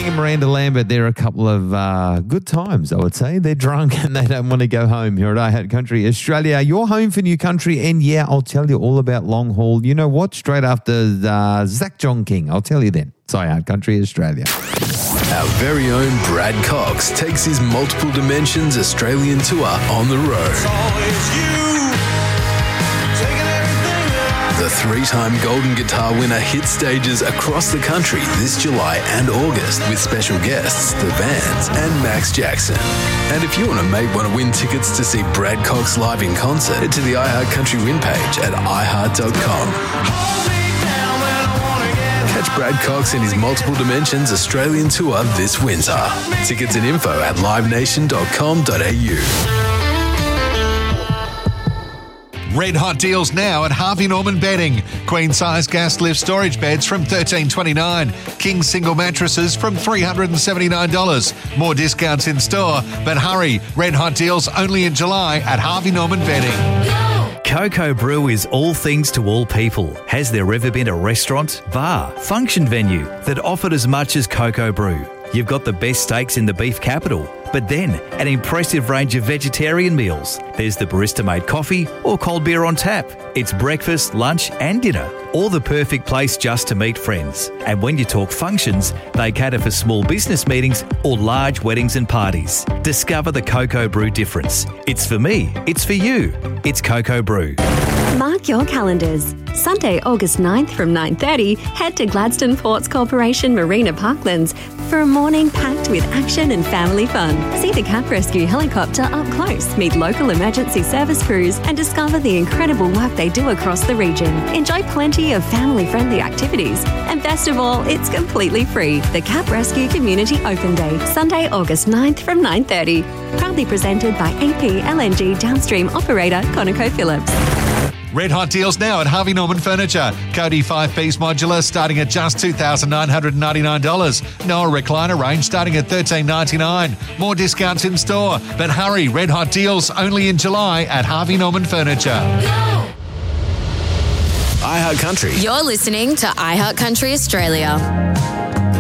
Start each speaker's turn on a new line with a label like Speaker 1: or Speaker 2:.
Speaker 1: King and Miranda Lambert, they're a couple of good times, I would say. They're drunk and they don't want to go home here at iHeart Country Australia. You're home for New Country, and yeah, I'll tell you all about long haul. You know what? Straight after Zach John King. I'll tell you then. It's iHeart Country Australia.
Speaker 2: Our very own Brad Cox takes his multiple dimensions Australian tour on the road. The three-time Golden Guitar winner hits stages across the country this July and August with special guests, The Vans and Max Jackson. And if you and a mate want to win tickets to see Brad Cox live in concert, head to the iHeart Country win page at iHeart.com. Catch Brad Cox in his multiple dimensions Australian tour this winter. Tickets and info at livenation.com.au.
Speaker 3: Red hot deals now at Harvey Norman Bedding. Queen size gas lift storage beds from $1,329. King single mattresses from $379. More discounts in store, but hurry, red hot deals only in July at Harvey Norman Bedding.
Speaker 4: Coco Brew is all things to all people. Has there ever been a restaurant, bar, function venue that offered as much as Coco Brew? You've got the best steaks in the beef capital, but then an impressive range of vegetarian meals. There's the barista-made coffee or cold beer on tap. It's breakfast, lunch and dinner, all the perfect place just to meet friends. And when you talk functions, they cater for small business meetings or large weddings and parties. Discover the Coco Brew difference. It's for me, it's for you. It's Coco Brew.
Speaker 5: Mark your calendars. Sunday, August 9th from 9:30, head to Gladstone Ports Corporation Marina Parklands for a morning packed with action and family fun. See the Cap Rescue helicopter up close, meet local emergency service crews and discover the incredible work they do across the region. Enjoy plenty of family-friendly activities. And best of all, it's completely free. The Cap Rescue Community Open Day, Sunday, August 9th from 9:30. Proudly presented by AP LNG Downstream Operator ConocoPhillips.
Speaker 3: Red hot deals now at Harvey Norman Furniture. Cody 5-piece modular starting at just $2,999. Noah recliner range starting at $1,399. More discounts in store, but hurry, red hot deals only in July at Harvey Norman Furniture.
Speaker 2: iHeart Country.
Speaker 6: You're listening to iHeart Country Australia.